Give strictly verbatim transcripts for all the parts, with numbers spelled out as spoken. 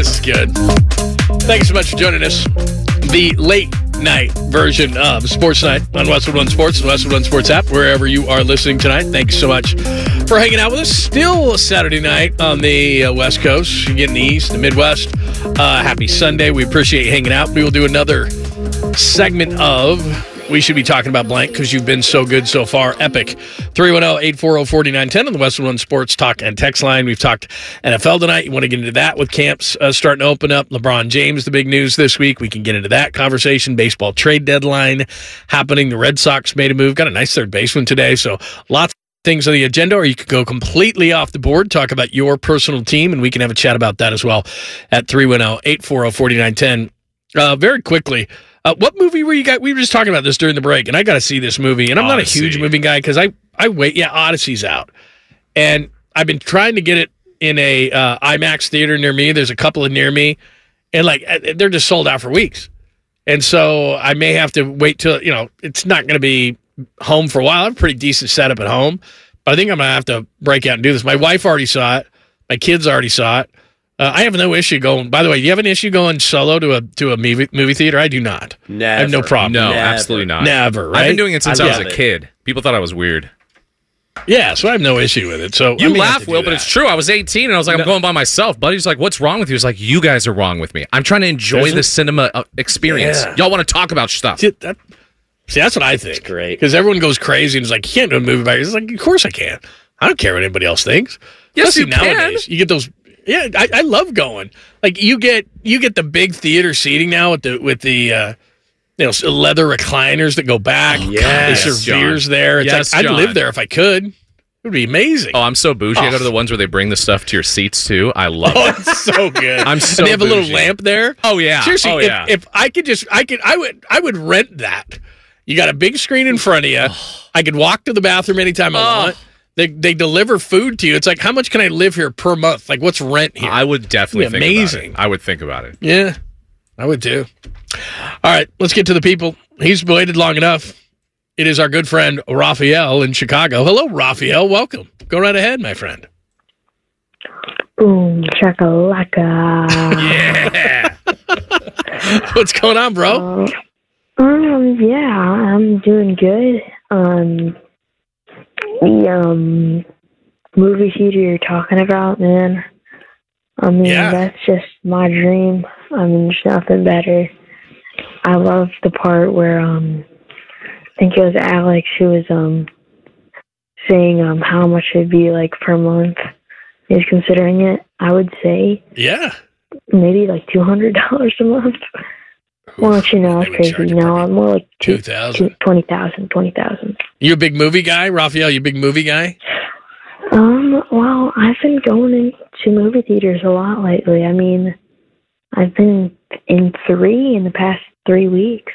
this is good. Thank you so much for joining us. The late night version of Sports Night on Westwood One Sports, the Westwood One Sports app, wherever you are listening tonight. Thank you so much for hanging out with us. Still Saturday night on the uh, West Coast. You get in the East, the Midwest. Uh, happy Sunday. We appreciate you hanging out. We will do another segment of We Should Be Talking About Blank because you've been so good so far. Epic. three one zero, eight four zero, four nine one zero on the Westwood One Sports talk and text line. We've talked N F L tonight. You want to get into that with camps uh, starting to open up. LeBron James, the big news this week. We can get into that conversation. Baseball trade deadline happening. The Red Sox made a move. Got a nice third baseman today. So lots of things on the agenda, or you could go completely off the board, talk about your personal team, and we can have a chat about that as well at three one zero, eight four zero, four nine one zero. Uh, very quickly, uh, what movie were you guys? We were just talking about this during the break, and I got to see this movie. And I'm Odyssey. Not a huge movie guy because I, I wait. Yeah, Odyssey's out, and I've been trying to get it in a uh, IMAX theater near me. There's a couple of near me, and like they're just sold out for weeks. And so I may have to wait till, you know, it's not going to be home for a while. I have a pretty decent setup at home, but I think I'm going to have to break out and do this. My wife already saw it. My kids already saw it. Uh, I have no issue going. By the way, do you have an issue going solo to a to a movie movie theater? I do not. Never. I have no problem. No, Never. absolutely not. Never. Right? I've been doing it since I I, was love a it. kid. People thought I was weird. Yeah, so I have no issue with it. So You I may have laugh, to do Will, but that. it's true. I was eighteen, and I was like, I'm No. going by myself. Buddy's like, what's wrong with you? He's like, you guys are wrong with me. I'm trying to enjoy There's the a- cinema uh, experience. Yeah. Y'all want to talk about stuff. See, that, see, that's what I think. That's great. Because everyone goes crazy and is like, you can't do a movie by yourself. It's like, of course I can. I don't care what anybody else thinks. Yes, Especially you can. nowadays. You get those. Yeah, I, I love going. Like you get you get the big theater seating now with the with the uh, you know leather recliners that go back. yes, they serve John. beers there. It's Yes, like, I'd John. live there if I could. It would be amazing. Oh, I'm so bougie. I Oh. go to the ones where they bring the stuff to your seats, too. I love Oh, it. it's so good. I'm so And they have a little bougie. lamp there. Oh, yeah. Seriously, Oh, if, yeah. if I could just, I could, I would, I would rent that. You got a big screen in front of you. I could walk to the bathroom anytime I Oh. want. They they deliver food to you. It's like, how much can I live here per month? Like, what's rent here? I would definitely It'd be think amazing. about it. I would think about it. Yeah, I would too. All right, let's get to the people. He's waited long enough. It is our good friend Raphael in Chicago. Hello, Raphael. Welcome. Go right ahead, my friend. Boom, shakalaka. Yeah. What's going on, bro? Uh, um, yeah, I'm doing good. Um, the um movie theater you're talking about, man. I mean, Yeah. that's just my dream. I mean, there's nothing better. I love the part where um, I think it was Alex who was um saying um how much it'd be like per month. He's considering it. I would say Yeah. maybe like two hundred dollars a month. Well, you know, They it's would crazy. charge you No, probably I'm more like two two, thousand. two, twenty thousand, twenty thousand. You a big movie guy, Raphael? You a big movie guy? Um, well, I've been going into movie theaters a lot lately. I mean, I've been in three in the past three weeks.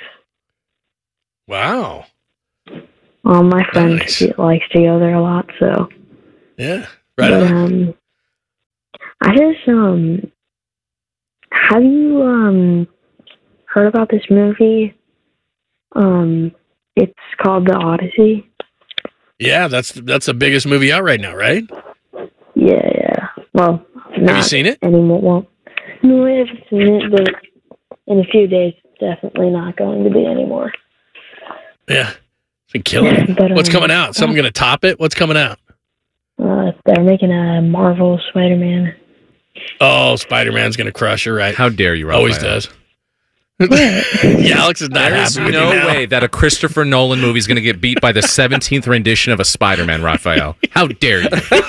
Wow. Well, my friend Nice. likes to go there a lot, so. Yeah. Right But, on. um, I just, um, have you, um, heard about this movie? Um, it's called The Odyssey. Yeah, that's that's the biggest movie out right now, right? Yeah, yeah. Well, Have not you seen it? anymore. Well, no, I haven't seen it, but in a few days, it's definitely not going to be anymore. Yeah. It's been killing it. But, What's um, coming out? Something going to top it? What's coming out? Uh, they're making a Marvel Spider-Man. Oh, Spider-Man's going to crush her, right? How dare you, Raphael? Always does. Yeah, Alex is not There is happy with no you now. way that a Christopher Nolan movie is going to get beat by the seventeenth rendition of a Spider-Man, Raphael. How dare you?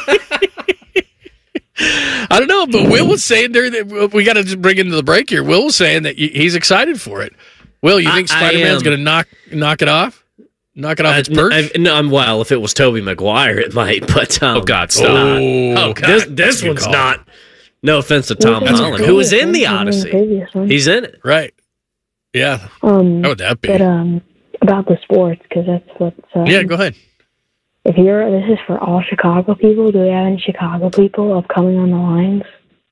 I don't know, but Will was saying there that we got to just bring into the break here. Will was saying that he's excited for it. Will, you think I- I Spider-Man's am. going to knock knock it off? Knock it off Uh, its perch? I- no, I'm well. If it was Tobey Maguire, it might. But um, Oh, God, stop. Oh, Oh, God. this That's this a good one's call. not. No offense to Tom Well, Holland, the who was previous in the one, the Odyssey. previous one. He's in it. Right. Yeah. Um, How would that be? but um, about the sports, because that's what's. Um, Yeah, go ahead. If you're, this is for all Chicago people. Do we have any Chicago people upcoming on the lines?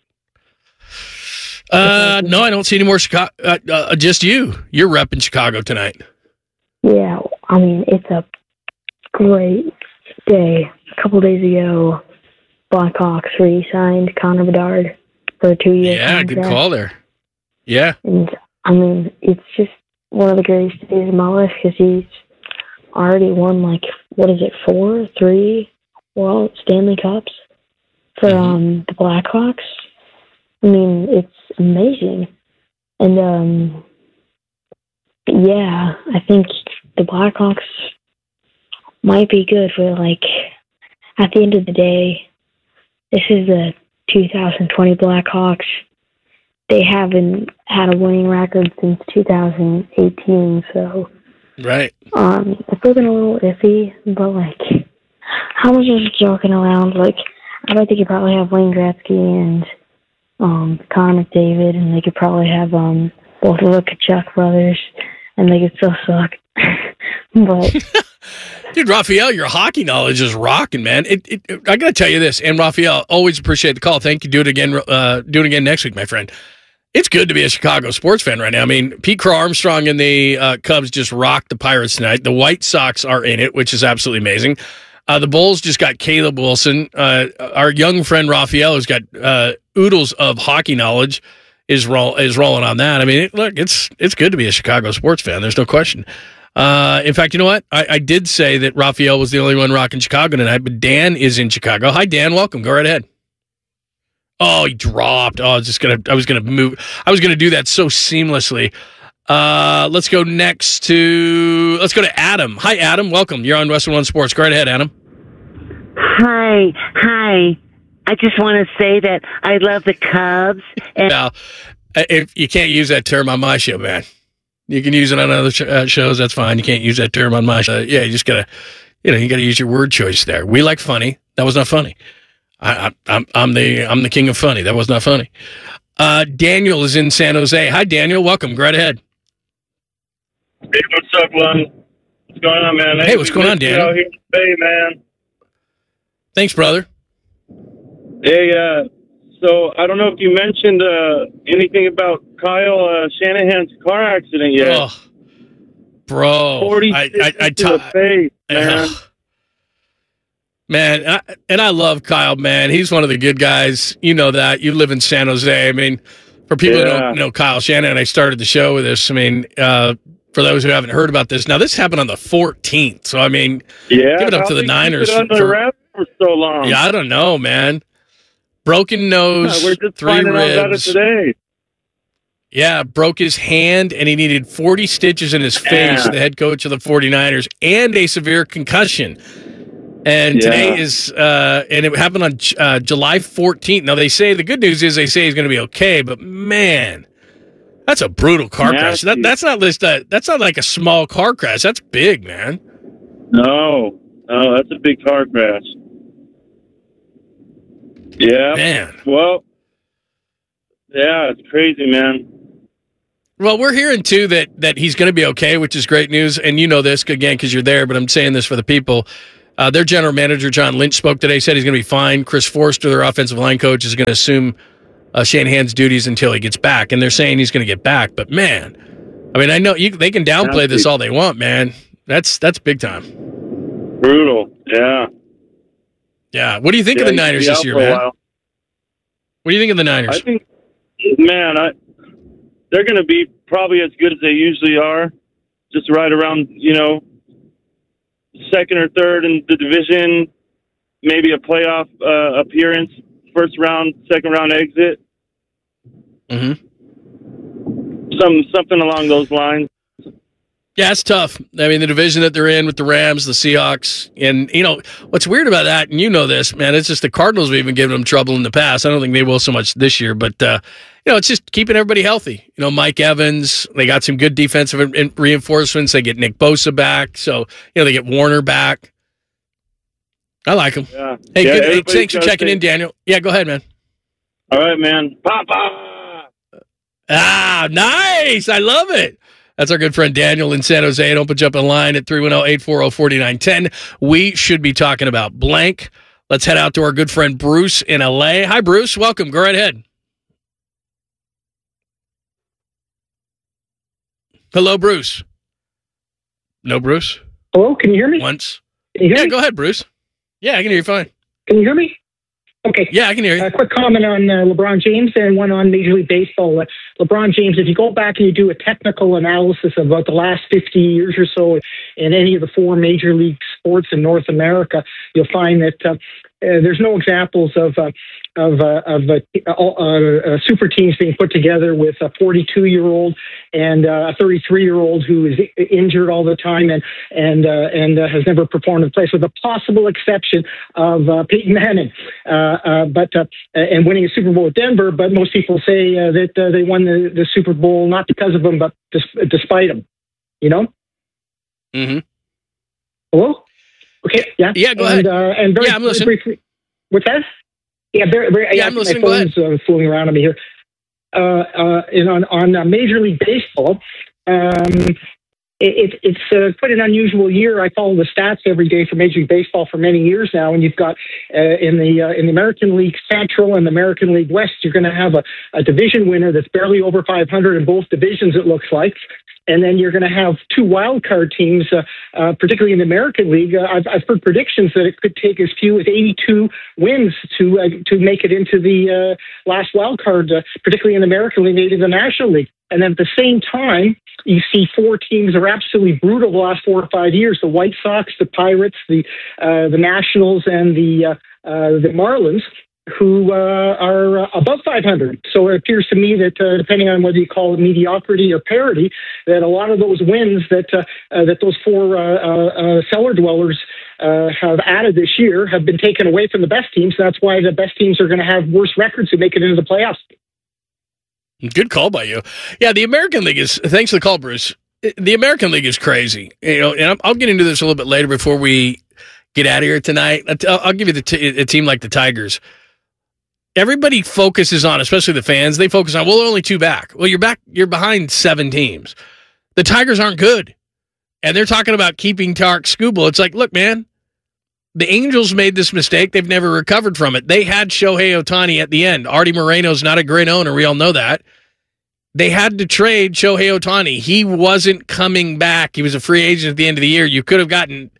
Uh, no, I don't see any more Chicago. Uh, uh, just you. You're repping Chicago tonight. Yeah, I mean, it's a great day. A couple days ago, Blackhawks re-signed Connor Bedard. for a two-year Yeah, contract. good call there. Yeah. And, I mean, it's just one of the greatest days of my life because he's already won, like, what is it, four, three, well, Stanley Cups for Mhm. um, the Blackhawks. I mean, it's amazing. And, um, yeah, I think the Blackhawks might be good for, like, at the end of the day, this is the two thousand twenty Blackhawks. They haven't had a winning record since two thousand eighteen, so Right. um, it's looking a little iffy, but, like, how much is joking around? Like, I bet they could probably have Wayne Gretzky and um, Connor McDavid, and they could probably have um, both of the Kachuk brothers, and they could still suck. But Dude, Raphael, your hockey knowledge is rocking, man. It, it, it- I got to tell you this, and Raphael, always appreciate the call. Thank you. Do it again. Uh, do it again next week, my friend. It's good to be a Chicago sports fan right now. I mean, Pete Crow Armstrong and the uh, Cubs just rocked the Pirates tonight. The White Sox are in it, which is absolutely amazing. Uh, the Bulls just got Caleb Wilson. Uh, our young friend Raphael, who's got uh, oodles of hockey knowledge, is roll is rolling on that. I mean, it, look, it's it's good to be a Chicago sports fan. There's no question. Uh, in fact, you know what? I, I did say that Raphael was the only one rocking Chicago tonight, but Dan is in Chicago. Hi, Dan. Welcome. Go right ahead. Oh, he dropped. Oh, I was just gonna. I was gonna move. I was gonna do that so seamlessly. Uh, let's go next to. Let's go to Adam. Hi, Adam. Welcome. You're on Western One Sports. Go right ahead, Adam. Hi, hi. I just want to say that I love the Cubs. And Now, if you can't use that term on my show, man, you can use it on other sh- uh, shows. That's fine. You can't use that term on my show. Yeah, you just gotta, you know, you gotta use your word choice there. We like funny. That was not funny. I, I, I'm, I'm the, I'm the king of funny. That was not funny. Uh, Daniel is in San Jose. Hi, Daniel. Welcome. Go right ahead. Hey, what's up, Lon? What's going on, man? Hey, what's going on, Dan? Daniel? Out here in Bay, man. Thanks, brother. Hey, uh, so I don't know if you mentioned uh, anything about Kyle uh, Shanahan's car accident yet. Oh, bro. Forty I, I, I to the t- face, man. Man, I, and I love Kyle, man. He's one of the good guys. You know that. You live in San Jose. I mean, for people who Yeah. don't know Kyle Shanahan, I started the show with this. I mean, uh, for those who haven't heard about this, now this happened on the fourteenth. So, I mean, Yeah, give it up how to the they keep Niners it under for- wraps for so long. yeah, I don't know, man. Broken nose, Yeah, we're just three finding out about it ribs. today. Yeah, broke his hand, and he needed forty stitches in his face, Yeah. the head coach of the 49ers, and a severe concussion. And Yeah. today is, uh, and it happened on uh, July fourteenth. Now, they say, the good news is they say he's going to be okay, but man, that's a brutal car crash. That, Nasty. that's not just a, that's not like a small car crash. That's big, man. No, no, that's a big car crash. Yeah. Man. Well, yeah, it's crazy, man. Well, we're hearing too that that he's going to be okay, which is great news. And you know this again because you're there, but I'm saying this for the people. Uh, their general manager John Lynch spoke today. Said he's going to be fine. Chris Forster, their offensive line coach, is going to assume uh, Shanahan's duties until he gets back. And they're saying he's going to get back. But man, I mean, I know you, they can downplay this all they want, man. That's that's big time. Brutal. Yeah. Yeah. What do you think Yeah, of the he's Niners been this out year, for a man? while. What do you think of the Niners? I think, man, I they're going to be probably as good as they usually are. Just right around, you know, second or third in the division, maybe a playoff uh, appearance, first round, second round exit, mm-hmm. some something along those lines. Yeah, it's tough. I mean, the division that they're in with the Rams, the Seahawks, and, you know, what's weird about that, and you know this, man, it's just the Cardinals have even given them trouble in the past. I don't think they will so much this year, but, uh, you know, it's just keeping everybody healthy. You know, Mike Evans, they got some good defensive in- reinforcements. They get Nick Bosa back, so, you know, they get Warner back. I like them. Yeah. Hey, Yeah, good. Hey, everybody's thanks for gotta checking stay- in, Daniel. Yeah, go ahead, man. All right, man. Papa! Ah, nice. I love it. That's our good friend Daniel in San Jose. Don't jump in line at three one zero, eight four zero, four nine one zero. We should be talking about blank. Let's head out to our good friend Bruce in L A. Hi, Bruce. Welcome. Go right ahead. Hello, Bruce. No, Bruce? Hello, can you hear me? Once. Can you hear Yeah, me? go ahead, Bruce. Yeah, I can hear you fine. Can you hear me? Okay. Yeah, I can hear you. A quick comment on uh, LeBron James and one on Major League Baseball. Uh, LeBron James, if you go back and you do a technical analysis of about the last fifty years or so in any of the four major league sports in North America, you'll find that uh, uh, there's no examples of uh, of uh, of uh, uh, uh, super teams being put together with a forty-two-year-old and uh, a thirty-three-year-old who is injured all the time and and uh, and uh, has never performed in place, with a possible exception of uh, Peyton Manning, uh, uh, but uh, and winning a Super Bowl with Denver. But most people say uh, that uh, they won the, the Super Bowl not because of him, but dis- despite him. You know. Mm-hmm. Hello. Okay. Yeah. Yeah. Go and, ahead. Uh, and very, yeah, I'm very listening. briefly. What's that? Yeah, very, very, yeah, yeah, I'm my listening. Go ahead. phone's uh, fooling around on me here. Uh, uh, and on on uh, Major League Baseball, um, it, it, it's uh, quite an unusual year. I follow the stats every day for Major League Baseball for many years now, and you've got uh, in the uh, in the American League Central and the American League West, you're going to have a, a division winner that's barely over five hundred in both divisions. It looks like. And then you're going to have two wild card teams, uh, uh, particularly in the American League. Uh, I've, I've heard predictions that it could take as few as eighty-two wins to uh, to make it into the uh, last wild card, uh, particularly in the American League, maybe the National League. And then at the same time, you see four teams that are absolutely brutal the last four or five years: the White Sox, the Pirates, the uh, the Nationals, and the uh, uh, the Marlins, who uh, are uh, above five hundred. So it appears to me that, uh, depending on whether you call it mediocrity or parity, that a lot of those wins that uh, uh, that those four uh, uh, cellar dwellers uh, have added this year have been taken away from the best teams. That's why the best teams are going to have worse records to make it into the playoffs. Good call by you. Yeah, the American League is, thanks for the call, Bruce. The American League is crazy. You know, and I'll get into this a little bit later before we get out of here tonight. I'll, I'll give you the t- a team like the Tigers. Everybody focuses on, especially the fans, they focus on, well, only two back. Well, you're back, you're behind seven teams. The Tigers aren't good. And they're talking about keeping Tarik Skubal. It's like, look, man, the Angels made this mistake. They've never recovered from it. They had Shohei Ohtani at the end. Artie Moreno's not a great owner. We all know that. They had to trade Shohei Ohtani. He wasn't coming back. He was a free agent at the end of the year. You could have gotten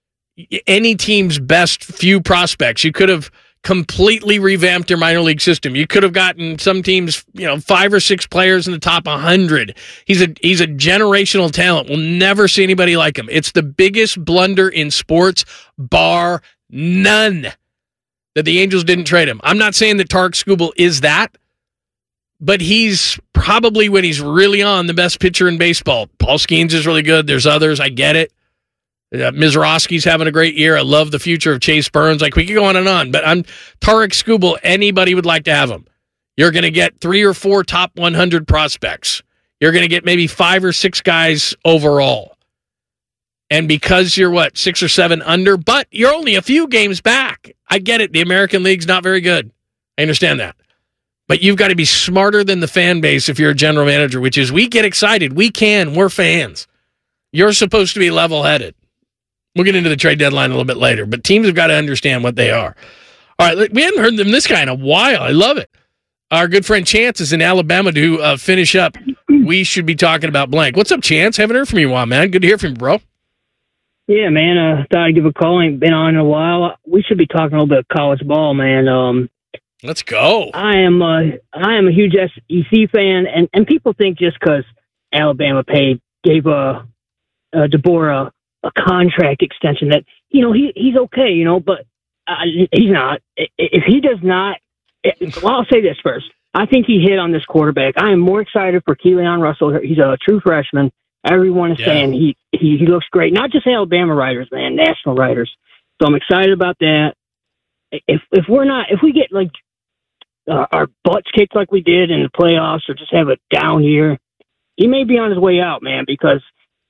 any team's best few prospects. You could have completely revamped their minor league system. You could have gotten some teams, you know, five or six players in the top one hundred. He's a he's a generational talent. We'll never see anybody like him. It's the biggest blunder in sports, bar none, that the Angels didn't trade him. I'm not saying that Tarik Skubal is that, but he's probably, when he's really on, the best pitcher in baseball. Paul Skeens is really good. There's others. I get it. Uh, Mizrahi's having a great year. I love the future of Chase Burns. Like, we could go on and on, but I'm Tarik Skubal. Anybody would like to have him. You're going to get three or four top one hundred prospects. You're going to get maybe five or six guys overall. And because you're, what, six or seven under, but you're only a few games back. I get it. The American League's not very good. I understand that. But you've got to be smarter than the fan base if you're a general manager, which is, we get excited. We can. We're fans. You're supposed to be level-headed. We'll get into the trade deadline a little bit later, but teams have got to understand what they are. All right, look, we haven't heard from this guy in a while. I love it. Our good friend Chance is in Alabama to uh, finish up. We should be talking about blank. What's up, Chance? Haven't heard from you in a while, man. Good to hear from you, bro. Yeah, man. Uh, thought I'd give a call. Ain't been on in a while. We should be talking a little bit of college ball, man. Um, Let's go. I am. Uh, I am a huge S E C fan, and, and people think just because Alabama paid gave uh, uh, DeBoer a contract extension that, you know, he he's okay, you know, but uh, he's not. If he does not, well, I'll say this first. I think he hit on this quarterback. I am more excited for Keelan Russell. He's a true freshman. Everyone is yeah. saying he, he he looks great. Not just Alabama writers, man, national writers. So I'm excited about that. If if we're not, if we get like uh, our butts kicked like we did in the playoffs, or just have a down year, he may be on his way out, man, because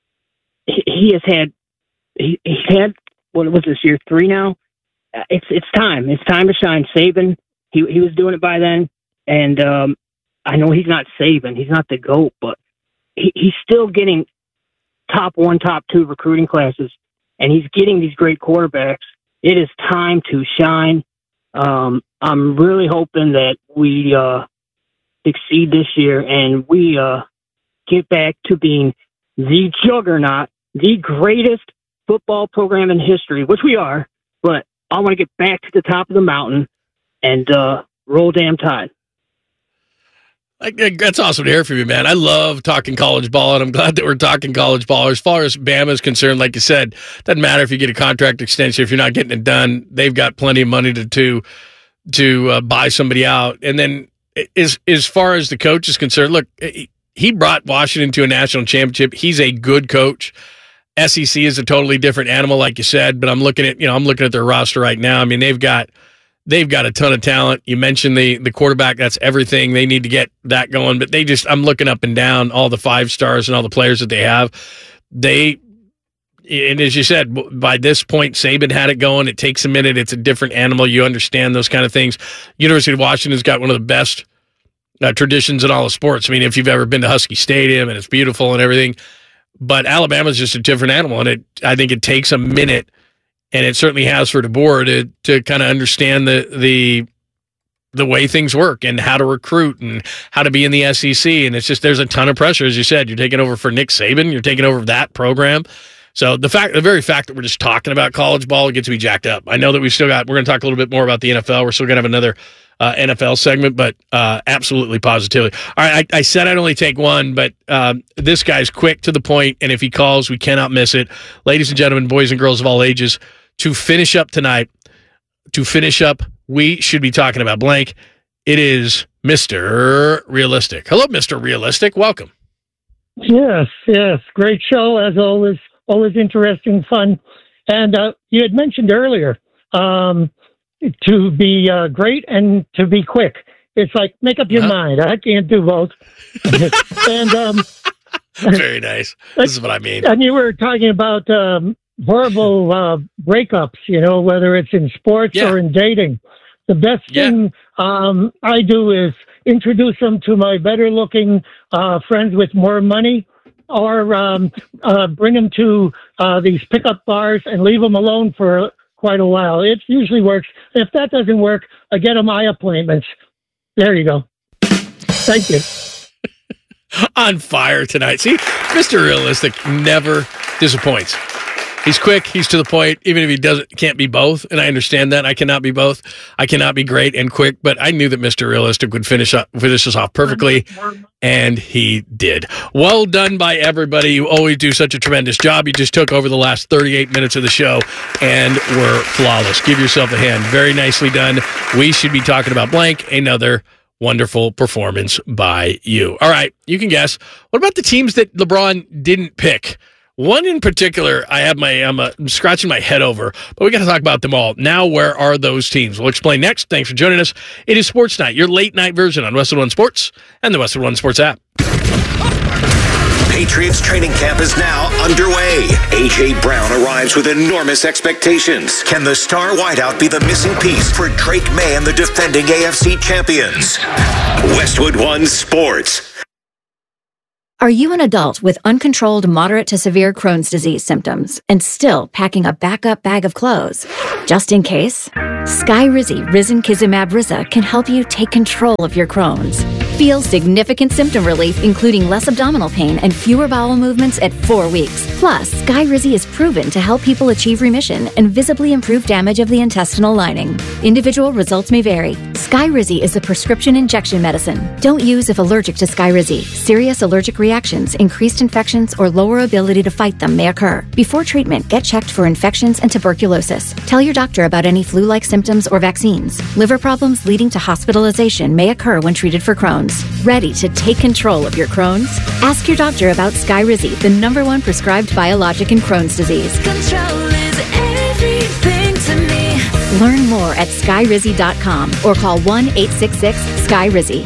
he, he has had. He, he's had, what was this year, three now? It's it's time. It's time to shine. Saban, he he was doing it by then. And um, I know he's not Saban. He's not the GOAT, but he, he's still getting top one, top two recruiting classes. And he's getting these great quarterbacks. It is time to shine. Um, I'm really hoping that we uh, succeed this year and we uh, get back to being the juggernaut, the greatest football program in history, which we are, but I want to get back to the top of the mountain and uh, roll damn tide. Like, that's awesome to hear from you, man. I love talking college ball, and I'm glad that we're talking college ball. As far as Bama is concerned, like you said, doesn't matter if you get a contract extension. If you're not getting it done, they've got plenty of money to to, to uh, buy somebody out. And then as, as far as the coach is concerned, look, he brought Washington to a national championship. He's a good coach. S E C is a totally different animal, like you said, but I'm looking at, you know, I'm looking at their roster right now. I mean, they've got They've got a ton of talent. You mentioned the the quarterback. That's everything. They need to get that going. But they just, I'm looking up and down all the five stars and all the players that they have. They, and as you said, by this point, Saban had it going. It takes a minute. It's a different animal. You understand those kind of things. University of Washington's got one of the best uh, traditions in all of sports. I mean, if you've ever been to Husky Stadium, and it's beautiful and everything. But Alabama's just a different animal. And it, I think it takes a minute. And it certainly has for DeBoer to to kind of understand the the the way things work and how to recruit and how to be in the S E C. And it's just, there's a ton of pressure, as you said. You're taking over for Nick Saban. You're taking over that program. So the fact, the very fact that we're just talking about college ball gets me jacked up. I know that we've still got, we're going to talk a little bit more about the N F L. We're still going to have another uh, N F L segment, but uh, absolutely positively. All right, I, I said I'd only take one, but um, this guy's quick to the point, and if he calls, we cannot miss it. Ladies and gentlemen, boys and girls of all ages, to finish up tonight, to finish up, we should be talking about blank. It is Mister Realistic. Hello, Mister Realistic. Welcome. Yes, yes. Great show, as always. Always interesting, fun. And uh, you had mentioned earlier um, to be uh, great and to be quick. It's like, make up your uh-huh. mind. I can't do both. and um, Very nice. This is what I mean. And you were talking about um, horrible uh, breakups, you know, whether it's in sports yeah. or in dating. The best yeah. thing um, I do is introduce them to my better-looking uh, friends with more money, or um, uh, bring them to uh, these pickup bars and leave them alone for quite a while. It usually works. If that doesn't work, I get them eye appointments. There you go. Thank you. On fire tonight. See, Mister Realistic never disappoints. He's quick. He's to the point. Even if he doesn't, can't be both, and I understand that. I cannot be both. I cannot be great and quick. But I knew that Mister Realistic would finish up, finish us off perfectly, and he did. Well done by everybody. You always do such a tremendous job. You just took over the last thirty-eight minutes of the show and were flawless. Give yourself a hand. Very nicely done. We should be talking about blank. Another wonderful performance by you. All right, you can guess. What about the teams that LeBron didn't pick? One in particular, I have my, I'm, uh, I'm scratching my head over, but we got to talk about them all. Now, where are those teams? We'll explain next. Thanks for joining us. It is Sports Night, your late night version on Westwood One Sports and the Westwood One Sports app. Patriots training camp is now underway. A J. Brown arrives with enormous expectations. Can the star wideout be the missing piece for Drake May and the defending A F C champions? Westwood One Sports. Are you an adult with uncontrolled moderate to severe Crohn's disease symptoms and still packing a backup bag of clothes? Just in case, Skyrizi Risankizumab Riza can help you take control of your Crohn's. Feel significant symptom relief, including less abdominal pain and fewer bowel movements at four weeks. Plus, Skyrizi is proven to help people achieve remission and visibly improve damage of the intestinal lining. Individual results may vary. Skyrizi is a prescription injection medicine. Don't use if allergic to Skyrizi. Serious allergic reactions, increased infections, or lower ability to fight them may occur. Before treatment, get checked for infections and tuberculosis. Tell your doctor about any flu-like symptoms or vaccines. Liver problems leading to hospitalization may occur when treated for Crohn's. Ready to take control of your Crohn's? Ask your doctor about Skyrizi, the number one prescribed biologic in Crohn's disease. Control is everything to me. Learn more at skyrizi dot com or call one eight six six Skyrizi.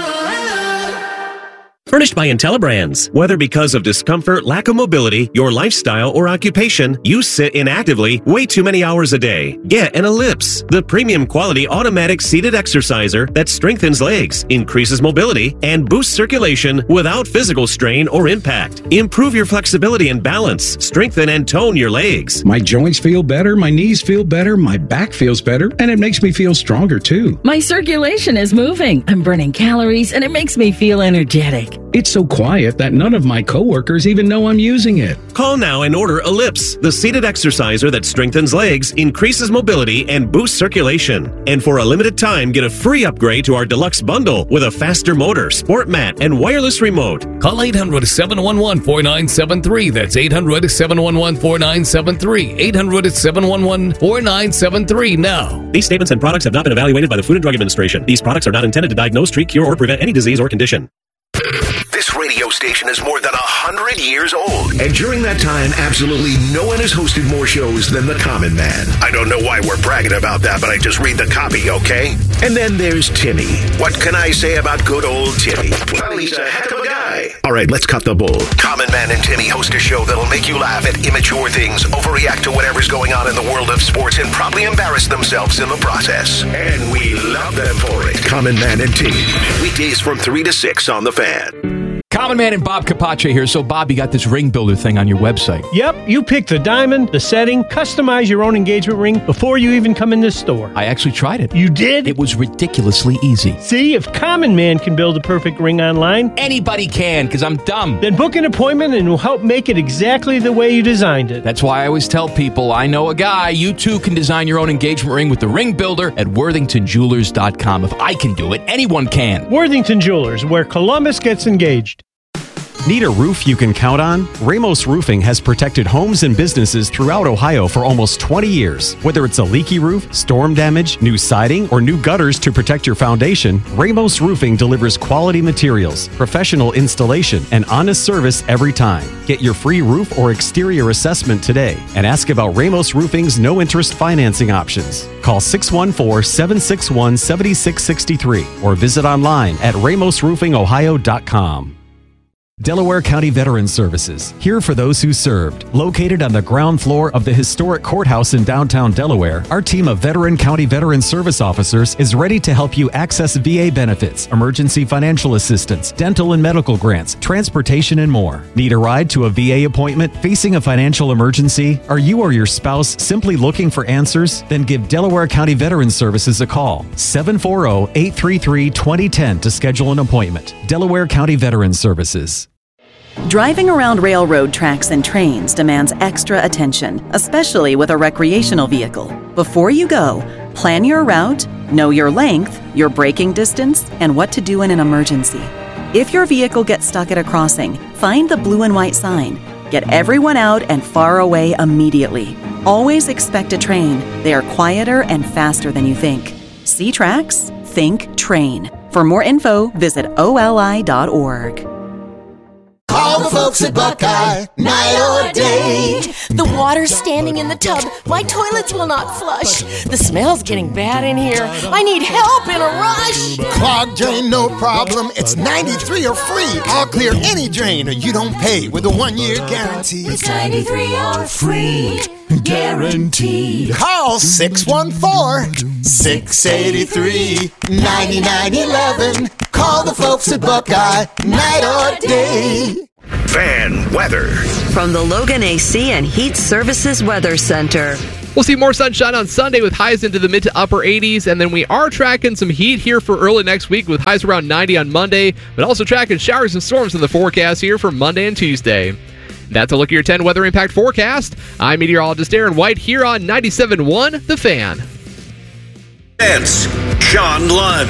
Furnished by IntelliBrands. Whether because of discomfort, lack of mobility, your lifestyle, or occupation, you sit inactively way too many hours a day. Get an Ellipse, the premium quality automatic seated exerciser that strengthens legs, increases mobility, and boosts circulation without physical strain or impact. Improve your flexibility and balance. Strengthen and tone your legs. My joints feel better, my knees feel better, my back feels better, and it makes me feel stronger too. My circulation is moving. I'm burning calories, and it makes me feel energetic. It's so quiet that none of my coworkers even know I'm using it. Call now and order Ellipse, the seated exerciser that strengthens legs, increases mobility, and boosts circulation. And for a limited time, get a free upgrade to our deluxe bundle with a faster motor, sport mat, and wireless remote. Call eight hundred, seven one one, four nine seven three. That's eight hundred, seven one one, four nine seven three. eight hundred, seven one one, four nine seven three now. These statements and products have not been evaluated by the Food and Drug Administration. These products are not intended to diagnose, treat, cure, or prevent any disease or condition. This radio station is more than a hundred years old. And during that time, absolutely no one has hosted more shows than the Common Man. I don't know why we're bragging about that, but I just read the copy, okay? And then there's Timmy. What can I say about good old Timmy? Well, he's a heck of a guy. All right, let's cut the bull. Common Man and Timmy host a show that'll make you laugh at immature things, overreact to whatever's going on in the world of sports, and probably embarrass themselves in the process. And we love them for it. Common Man and Timmy. Weekdays from three to six on The Fan. Common Man and Bob Capace here. So, Bob, you got this ring builder thing on your website. Yep, you pick the diamond, the setting, customize your own engagement ring before you even come in this store. I actually tried it. You did? It was ridiculously easy. See, if Common Man can build a perfect ring online, anybody can, because I'm dumb. Then book an appointment and we'll help make it exactly the way you designed it. That's why I always tell people, I know a guy. You too can design your own engagement ring with the ring builder at worthington jewelers dot com. If I can do it, anyone can. Worthington Jewelers, where Columbus gets engaged. Need a roof you can count on? Ramos Roofing has protected homes and businesses throughout Ohio for almost twenty years. Whether it's a leaky roof, storm damage, new siding, or new gutters to protect your foundation, Ramos Roofing delivers quality materials, professional installation, and honest service every time. Get your free roof or exterior assessment today and ask about Ramos Roofing's no-interest financing options. Call six one four, seven six one, seven six six three or visit online at ramos roofing ohio dot com. Delaware County Veterans Services, here for those who served. Located on the ground floor of the historic courthouse in downtown Delaware, our team of veteran county veteran service officers is ready to help you access V A benefits, emergency financial assistance, dental and medical grants, transportation, and more. Need a ride to a V A appointment? Facing a financial emergency? Are you or your spouse simply looking for answers? Then give Delaware County Veterans Services a call. seven four zero, eight three three, two zero one zero to schedule an appointment. Delaware County Veterans Services. Driving around railroad tracks and trains demands extra attention, especially with a recreational vehicle. Before you go, plan your route, know your length, your braking distance, and what to do in an emergency. If your vehicle gets stuck at a crossing, find the blue and white sign. Get everyone out and far away immediately. Always expect a train. They are quieter and faster than you think. See tracks? Think train. For more info, visit O L I dot org. Call the folks at Buckeye, night or day. The water's standing in the tub. My toilets will not flush. The smell's getting bad in here. I need help in a rush. Clogged drain, no problem. It's ninety-three or free. I'll clear any drain or you don't pay with a one-year guarantee. It's ninety-three or free. Guaranteed. Call six one four, six eight three, nine nine one one. Call the folks at Buckeye, night or day. Fan weather. From the Logan A C and Heat Services Weather Center. We'll see more sunshine on Sunday with highs into the mid to upper eighties, and then we are tracking some heat here for early next week with highs around ninety on Monday, but also tracking showers and storms in the forecast here for Monday and Tuesday. That's a look at your ten Weather Impact forecast. I'm meteorologist Aaron White here on ninety-seven point one The Fan. It's John Lund.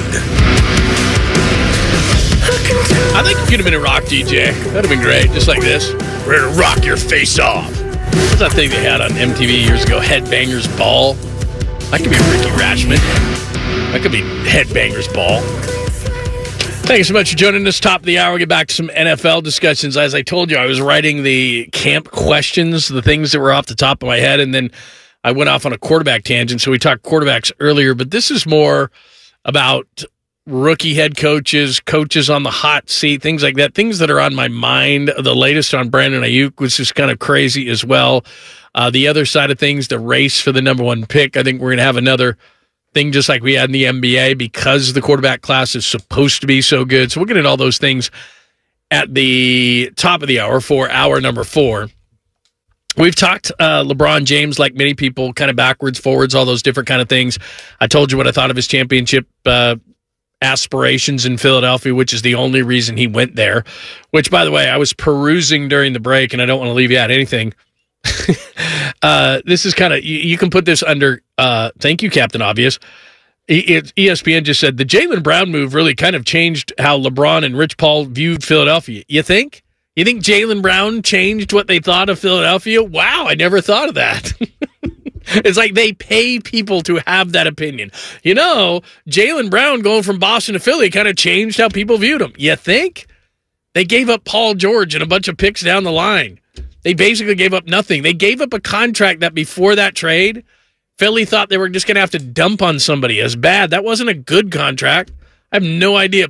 I think you could have been a rock D J. That would have been great. Just like this. We're going to rock your face off. What's that thing they had on M T V years ago? Headbangers Ball. That could be Ricky Rashman. That could be Headbangers Ball. Thank you so much for joining us. Top of the hour. We'll get back to some N F L discussions. As I told you, I was writing the camp questions, the things that were off the top of my head, and then I went off on a quarterback tangent. So we talked quarterbacks earlier, but this is more about rookie head coaches, coaches on the hot seat, things like that, things that are on my mind. The latest on Brandon Ayuk was just kind of crazy as well. Uh, the other side of things, the race for the number one pick, I think we're going to have another thing just like we had in the N B A because the quarterback class is supposed to be so good. So we'll get into all those things at the top of the hour for hour number four. We've talked uh, LeBron James, like many people, kind of backwards, forwards, all those different kind of things. I told you what I thought of his championship uh aspirations in Philadelphia, which is the only reason he went there. Which, by the way, I was perusing during the break, and I don't want to leave you out anything. uh, this is kind of, you, you can put this under, uh, thank you, Captain Obvious. E- E S P N just said the Jaylen Brown move really kind of changed how LeBron and Rich Paul viewed Philadelphia. You think? You think Jaylen Brown changed what they thought of Philadelphia? Wow, I never thought of that. It's like they pay people to have that opinion. You know, Jaylen Brown going from Boston to Philly kind of changed how people viewed him. You think? They gave up Paul George and a bunch of picks down the line. They basically gave up nothing. They gave up a contract that before that trade, Philly thought they were just going to have to dump on somebody as bad. That wasn't a good contract. I have no idea.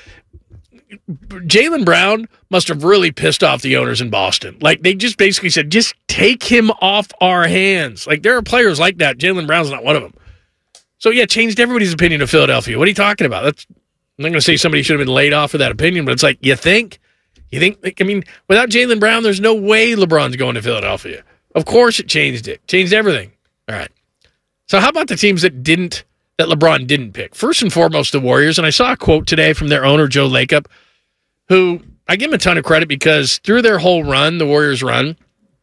Jaylen Brown must have really pissed off the owners in Boston. Like, they just basically said, just take him off our hands. Like, there are players like that. Jaylen Brown's not one of them. So, yeah, changed everybody's opinion of Philadelphia. What are you talking about? That's, I'm not going to say somebody should have been laid off for that opinion, but it's like, you think? You think? I mean, without Jaylen Brown, there's no way LeBron's going to Philadelphia. Of course it changed it. Changed everything. All right. So how about the teams that didn't, that LeBron didn't pick? First and foremost, the Warriors. And I saw a quote today from their owner, Joe Lacob, who I give him a ton of credit because through their whole run, the Warriors run,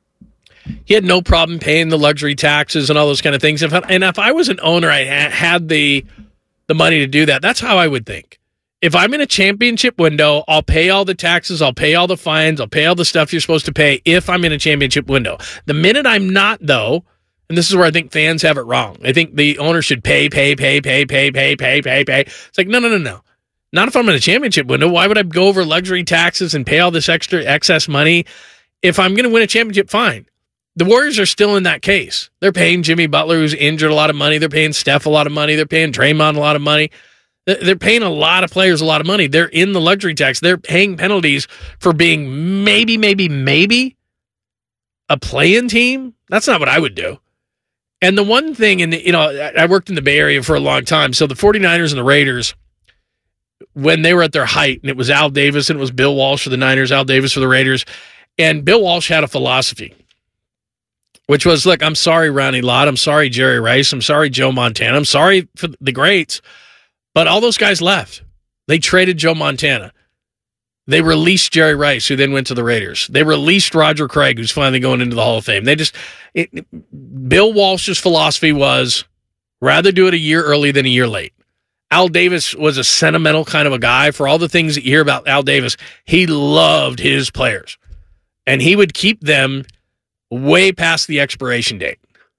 he had no problem paying the luxury taxes and all those kind of things. If I, and if I was an owner, I ha- had the the money to do that. That's how I would think. If I'm in a championship window, I'll pay all the taxes, I'll pay all the fines, I'll pay all the stuff you're supposed to pay if I'm in a championship window. The minute I'm not, though, and this is where I think fans have it wrong. I think the owner should pay, pay, pay, pay, pay, pay, pay, pay, pay. It's like, no, no, no, no. Not if I'm in a championship window. Why would I go over luxury taxes and pay all this extra excess money? If I'm going to win a championship, fine. The Warriors are still in that case. They're paying Jimmy Butler, who's injured, a lot of money. They're paying Steph a lot of money. They're paying Draymond a lot of money. They're paying a lot of players a lot of money. They're in the luxury tax. They're paying penalties for being maybe, maybe, maybe a play-in team. That's not what I would do. And the one thing, and you know, I worked in the Bay Area for a long time, so the 49ers and the Raiders, when they were at their height, and it was Al Davis and it was Bill Walsh for the Niners, Al Davis for the Raiders, and Bill Walsh had a philosophy, which was, look, I'm sorry, Ronnie Lott, I'm sorry, Jerry Rice, I'm sorry, Joe Montana, I'm sorry for the greats, but all those guys left. They traded Joe Montana. They released Jerry Rice, who then went to the Raiders. They released Roger Craig, who's finally going into the Hall of Fame. They just, it, Bill Walsh's philosophy was rather do it a year early than a year late. Al Davis was a sentimental kind of a guy. For all the things that you hear about Al Davis, he loved his players. And he would keep them way past the expiration date.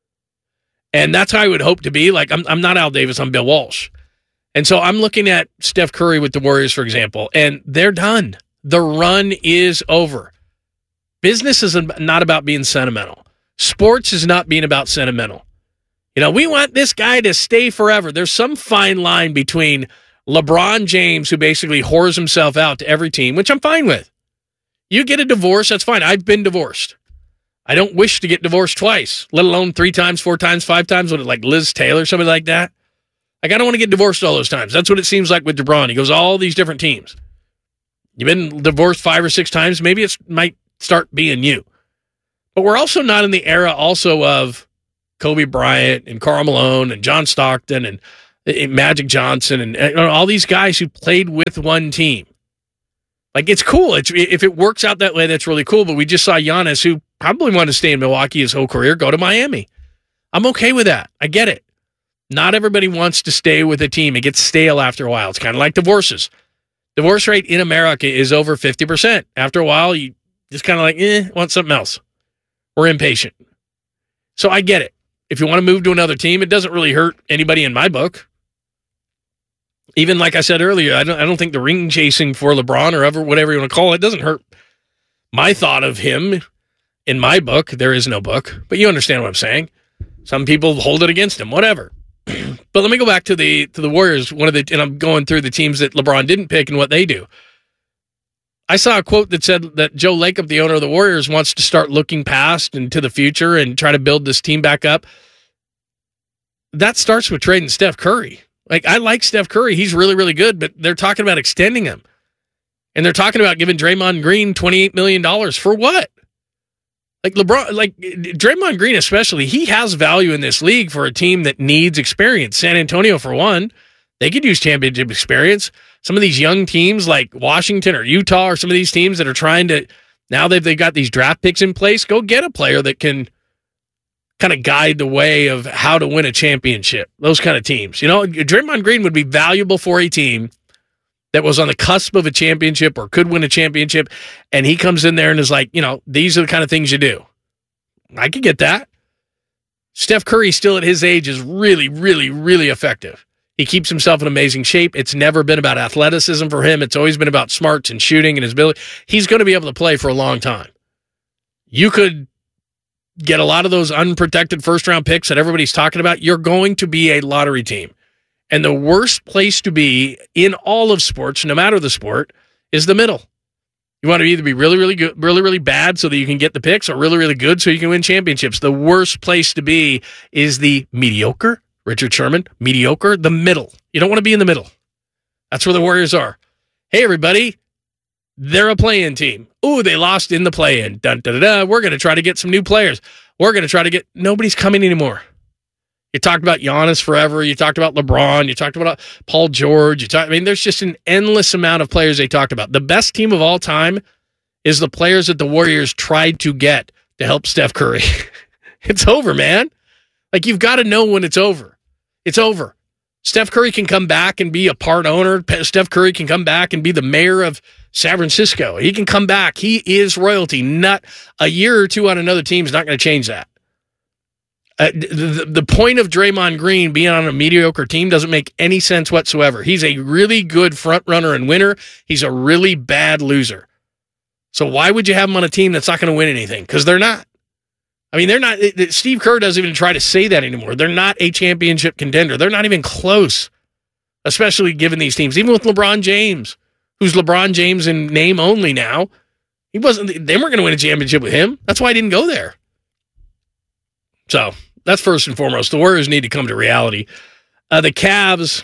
And that's how I would hope to be. Like, I'm, I'm not Al Davis, I'm Bill Walsh. And so I'm looking at Steph Curry with the Warriors, for example, and they're done. The run is over. Business is not about being sentimental. Sports is not being about sentimental. You know, we want this guy to stay forever. There's some fine line between LeBron James, who basically whores himself out to every team, which I'm fine with. You get a divorce, that's fine. I've been divorced. I don't wish to get divorced twice, let alone three times, four times, five times, with like Liz Taylor, somebody like that. Like, I don't want to get divorced all those times. That's what it seems like with LeBron. He goes all these different teams. You've been divorced five or six times. Maybe it might start being you. But we're also not in the era also of Kobe Bryant and Karl Malone and John Stockton and, and Magic Johnson and, and all these guys who played with one team. Like, it's cool. It's, if it works out that way, that's really cool. But we just saw Giannis, who probably wanted to stay in Milwaukee his whole career, go to Miami. I'm okay with that. I get it. Not everybody wants to stay with a team. It gets stale after a while. It's kind of like divorces. Divorce rate in America is over fifty percent. After a while, you just kind of like, eh, want something else. We're impatient. So I get it. If you want to move to another team, it doesn't really hurt anybody in my book. Even like I said earlier, I don't, I don't think the ring chasing for LeBron or ever whatever you want to call it doesn't hurt my thought of him in my book. There is no book, but you understand what I'm saying. Some people hold it against him, whatever. But let me go back to the to the Warriors. One of the and I'm going through the teams that LeBron didn't pick and what they do. I saw a quote that said that Joe Lacob, the owner of the Warriors, wants to start looking past and to the future and try to build this team back up. That starts with trading Steph Curry. Like, I like Steph Curry. He's really, really good, but they're talking about extending him. And they're talking about giving Draymond Green twenty-eight million dollars. For what? Like LeBron, like Draymond Green especially, he has value in this league for a team that needs experience. San Antonio, for one, They could use championship experience. Some of these young teams like Washington or Utah or some of these teams that are trying to, now they've, they've got these draft picks in place, go get a player that can kind of guide the way of how to win a championship. Those kind of teams. You know, Draymond Green would be valuable for a team that was on the cusp of a championship or could win a championship, and he comes in there and is like, you know, these are the kind of things you do. I could get that. Steph Curry, still at his age, is really, really, really effective. He keeps himself in amazing shape. It's never been about athleticism for him. It's always been about smarts and shooting and his ability. He's going to be able to play for a long time. You could get a lot of those unprotected first-round picks that everybody's talking about. You're going to be a lottery team. And the worst place to be in all of sports, no matter the sport, is the middle. You want to either be really, really good, really, really bad so that you can get the picks, or really, really good so you can win championships. The worst place to be is the mediocre. Richard Sherman, mediocre, the middle. You don't want to be in the middle. That's where the Warriors are. Hey, everybody, they're a play-in team. Ooh, they lost in the play-in. Dun, dun, dun, dun. We're going to try to get some new players. We're going to try to get... Nobody's coming anymore. You talked about Giannis forever. You talked about LeBron. You talked about Paul George. You talk, I mean, there's just an endless amount of players they talked about. The best team of all time is the players that the Warriors tried to get to help Steph Curry. It's over, man. Like, you've got to know when it's over. It's over. Steph Curry can come back and be a part owner. Steph Curry can come back and be the mayor of San Francisco. He can come back. He is royalty. Not a year or two on another team is not going to change that. Uh, the, the point of Draymond Green being on a mediocre team doesn't make any sense whatsoever. He's a really good front runner and winner. He's a really bad loser. So why would you have him on a team that's not going to win anything? Because they're not. I mean, they're not. Steve Kerr doesn't even try to say that anymore. They're not a championship contender. They're not even close, especially given these teams. Even with LeBron James, who's LeBron James in name only now, he wasn't. They weren't going to win a championship with him. That's why he didn't go there. So that's first and foremost. The Warriors need to come to reality. Uh, the Cavs,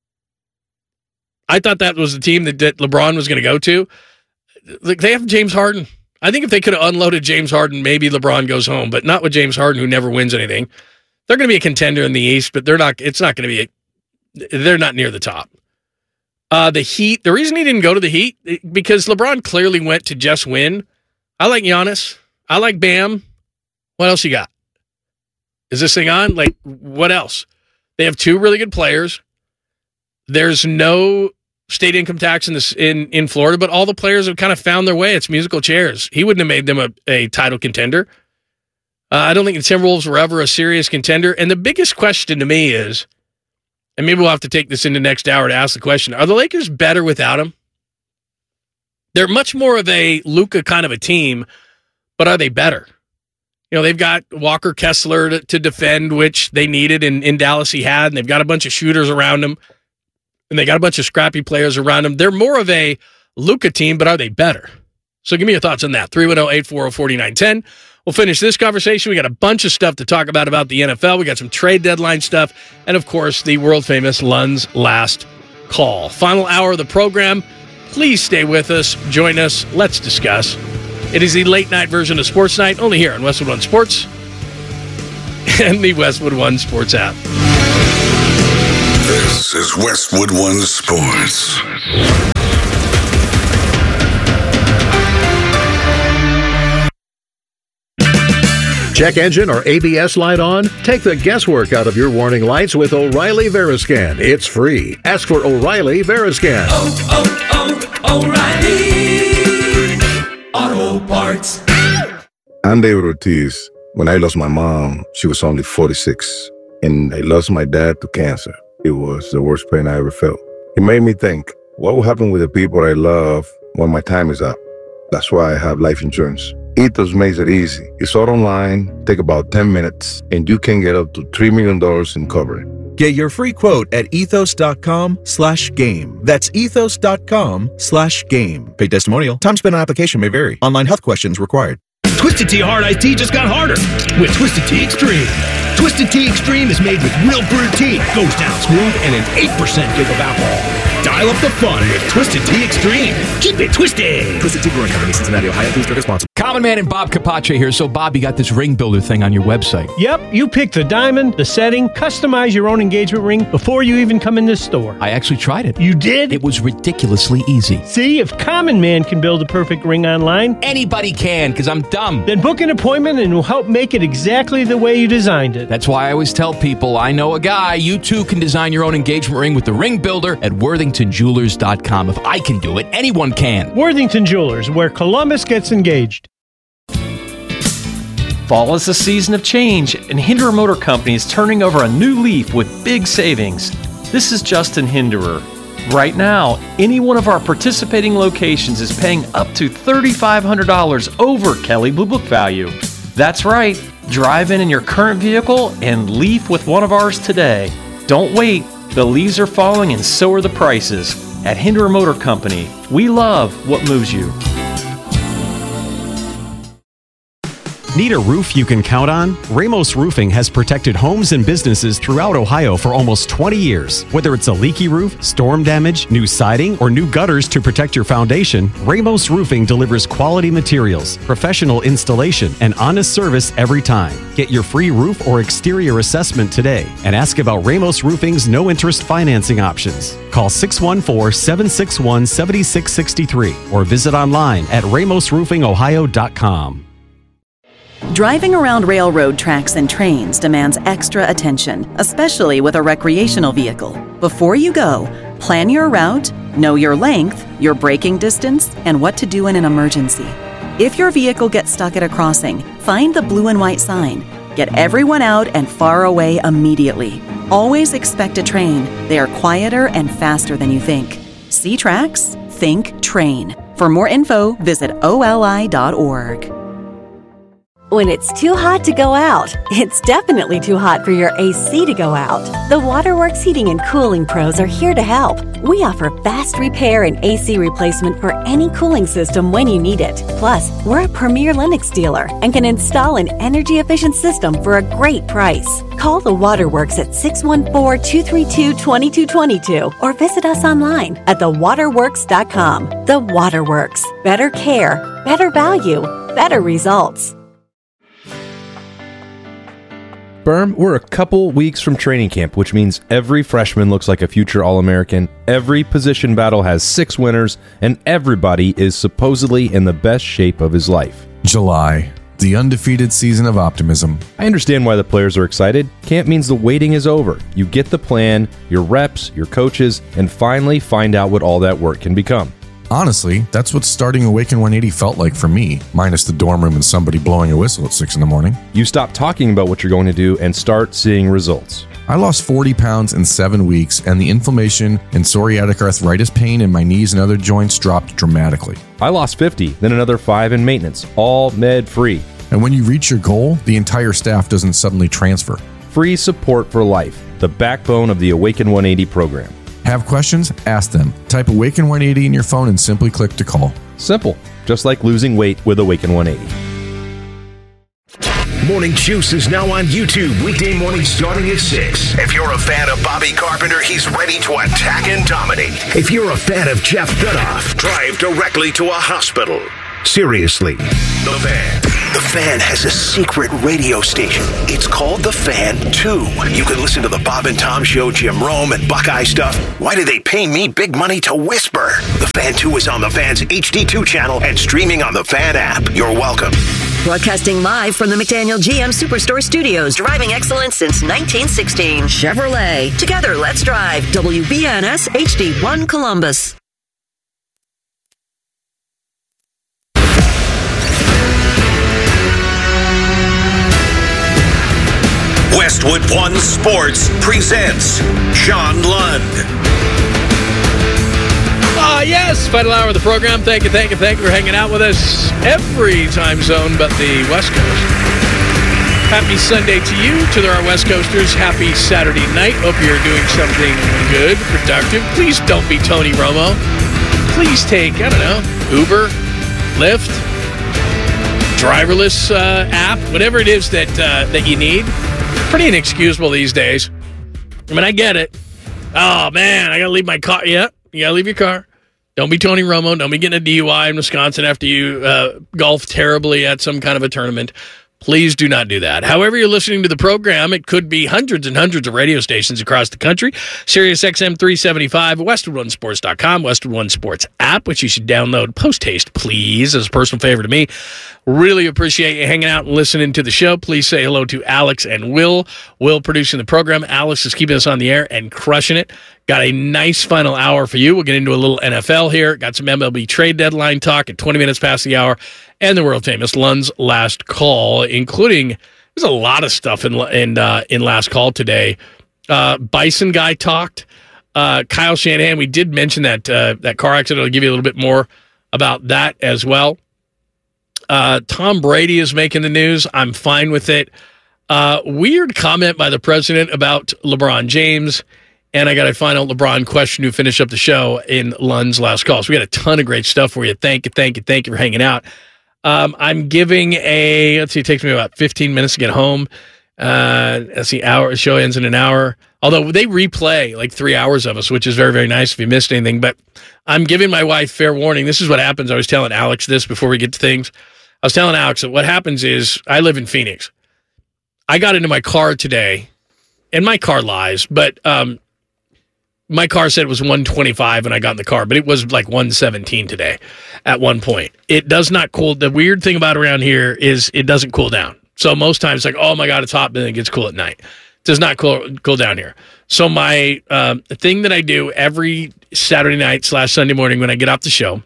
I thought that was the team that, that LeBron was going to go to. Like, they have James Harden. I think if they could have unloaded James Harden, maybe LeBron goes home, but not with James Harden, who never wins anything. They're going to be a contender in the East, but they're not. It's not going to be. A, they're not near the top. Uh, the Heat. The reason he didn't go to the Heat because LeBron clearly went to just win. I like Giannis. I like Bam. What else you got? Is this thing on? Like, what else? They have two really good players. There's no state income tax in this in, in Florida, but all the players have kind of found their way. It's musical chairs. He wouldn't have made them a, a title contender. Uh, I don't think the Timberwolves were ever a serious contender. And the biggest question to me is, and maybe we'll have to take this into next hour to ask the question, are the Lakers better without him? They're much more of a Luka kind of a team, but are they better? You know, they've got Walker Kessler to, to defend, which they needed, and in Dallas he had, and they've got a bunch of shooters around him. And they got a bunch of scrappy players around them. They're more of a Luka team, but are they better? So give me your thoughts on that. three one zero, eight four zero, four nine one zero. We'll finish this conversation. We got a bunch of stuff to talk about about the N F L. We got some trade deadline stuff. And, of course, the world-famous Lund's Last Call. Final hour of the program. Please stay with us. Join us. Let's discuss. It is the late-night version of Sports Night, only here on Westwood One Sports and the Westwood One Sports app. This is Westwood One Sports. Check engine or A B S light on? Take the guesswork out of your warning lights with O'Reilly Veriscan. It's free. Ask for O'Reilly Veriscan. Oh, oh, oh, O'Reilly Auto Parts. I'm David Ortiz. When I lost my mom, she was only forty-six, and I lost my dad to cancer. It was the worst pain I ever felt. It made me think, what will happen with the people I love when my time is up? That's why I have life insurance. Ethos makes it easy. It's all online, take about ten minutes, and you can get up to three million dollars in coverage. Get your free quote at ethos.com slash game. That's ethos.com slash game. Paid testimonial. Time spent on application may vary. Online health questions required. Twisted Tea Hard Iced Tea just got harder with Twisted Tea Extreme. Twisted Tea Extreme is made with real brewed tea, goes down smooth, and an eight percent kick of alcohol. Dial up the fun with Twisted Tea Extreme. Keep it twisted. Twisted Tea Brewing Company, Cincinnati, Ohio. Please drink responsibly. Common Man and Bob Capace here. So, Bob, you got this ring builder thing on your website. Yep, you pick the diamond, the setting, customize your own engagement ring before you even come in this store. I actually tried it. You did? It was ridiculously easy. See, if Common Man can build a perfect ring online, anybody can, because I'm dumb. Then book an appointment and we'll help make it exactly the way you designed it. That's why I always tell people, I know a guy. You too can design your own engagement ring with the Ring Builder at worthington jewelers dot com. If I can do it, anyone can. Worthington Jewelers, where Columbus gets engaged. Fall is a season of change, and Hinderer Motor Company is turning over a new leaf with big savings. This is Justin Hinderer. Right now, any one of our participating locations is paying up to three thousand five hundred dollars over Kelley Blue Book value. That's right, drive in in your current vehicle and leaf with one of ours today. Don't wait, the leaves are falling and so are the prices. At Hinderer Motor Company, we love what moves you. Need a roof you can count on? Ramos Roofing has protected homes and businesses throughout Ohio for almost twenty years. Whether it's a leaky roof, storm damage, new siding, or new gutters to protect your foundation, Ramos Roofing delivers quality materials, professional installation, and honest service every time. Get your free roof or exterior assessment today and ask about Ramos Roofing's no-interest financing options. Call six one four, seven six one, seven six six three or visit online at ramos roofing ohio dot com. Driving around railroad tracks and trains demands extra attention, especially with a recreational vehicle. Before you go, plan your route, know your length, your braking distance, and what to do in an emergency. If your vehicle gets stuck at a crossing, find the blue and white sign. Get everyone out and far away immediately. Always expect a train. They are quieter and faster than you think. See tracks? Think train. For more info, visit O L I dot org. When it's too hot to go out, it's definitely too hot for your A C to go out. The Waterworks Heating and Cooling Pros are here to help. We offer fast repair and A C replacement for any cooling system when you need it. Plus, we're a premier Lennox dealer and can install an energy-efficient system for a great price. Call the Waterworks at six one four, two three two, two two two two or visit us online at the waterworks dot com. The Waterworks. Better care, better value, better results. Berm, we're a couple weeks from training camp, which means every freshman looks like a future All-American, every position battle has six winners, and everybody is supposedly in the best shape of his life. July, the undefeated season of optimism. I understand why the players are excited. Camp means the waiting is over. You get the plan, your reps, your coaches, and finally find out what all that work can become. Honestly, that's what starting Awaken one eighty felt like for me, minus the dorm room and somebody blowing a whistle at six in the morning. You stop talking about what you're going to do and start seeing results. I lost forty pounds in seven weeks, and the inflammation and psoriatic arthritis pain in my knees and other joints dropped dramatically. I lost fifty, then another five in maintenance, all med-free. And when you reach your goal, the entire staff doesn't suddenly transfer. Free support for life, the backbone of the Awaken one eighty program. Have questions? Ask them. Type Awaken one eighty in your phone and simply click to call. Simple, just like losing weight with Awaken one eighty. Morning Juice is now on YouTube, weekday mornings starting at six. If you're a fan of Bobby Carpenter, he's ready to attack and dominate. If you're a fan of Jeff Dudoff, drive directly to a hospital. Seriously, The Fan. The Fan has a secret radio station. It's called The Fan two. You can listen to the Bob and Tom Show, Jim Rome, and Buckeye stuff. Why do they pay me big money to whisper? The Fan two is on The Fan's H D two channel and streaming on the Fan app. You're welcome. Broadcasting live from the McDaniel G M Superstore Studios. Driving excellence since nineteen sixteen. Chevrolet. Together, let's drive. W B N S H D one Columbus. Westwood One Sports presents John Lund. Ah, uh, yes, final hour of the program. Thank you, thank you, thank you for hanging out with us every time zone but the West Coast. Happy Sunday to you, to our West Coasters. Happy Saturday night. Hope you're doing something good, productive. Please don't be Tony Romo. Please take, I don't know, Uber, Lyft, driverless uh, app, whatever it is that uh, that you need. Pretty inexcusable these days. I mean, I get it. Oh, man, I got to leave my car. Yeah, You got to leave your car. Don't be Tony Romo. Don't be getting a D U I in Wisconsin after you uh, golf terribly at some kind of a tournament. Please do not do that. However you're listening to the program, it could be hundreds and hundreds of radio stations across the country. Sirius X M three seventy-five, Westwood One Sports dot com, Westwood One Sports app, which you should download post-haste, please, as a personal favor to me. Really appreciate you hanging out and listening to the show. Please say hello to Alex and Will. Will producing the program. Alex is keeping us on the air and crushing it. Got a nice final hour for you. We'll get into a little N F L here. Got some M L B trade deadline talk at twenty minutes past the hour. And the world-famous Lund's Last Call, including, there's a lot of stuff in in, uh, in Last Call today. Uh, Bison guy talked. Uh, Kyle Shanahan, we did mention that uh, that car accident. I'll give you a little bit more about that as well. Uh, Tom Brady is making the news. I'm fine with it. Uh, weird comment by the president about LeBron James. And I got a final LeBron question to finish up the show in Lund's Last Call. So we got a ton of great stuff for you. Thank you, thank you, thank you for hanging out. Um, I'm giving a, let's see, it takes me about fifteen minutes to get home. Uh, let's see, hour, show ends in an hour. Although they replay like three hours of us, which is very, very nice if you missed anything. But I'm giving my wife fair warning. This is what happens. I was telling Alex this before we get to things. I was telling Alex that what happens is I live in Phoenix. I got into my car today, and my car lies, but um, my car said it was one twenty-five when I got in the car, but it was like one seventeen today at one point. It does not cool. The weird thing about around here is it doesn't cool down. So most times it's like, oh my God, it's hot, but then it gets cool at night. It does not cool, cool down here. So my um, thing that I do every Saturday night slash Sunday morning when I get off the show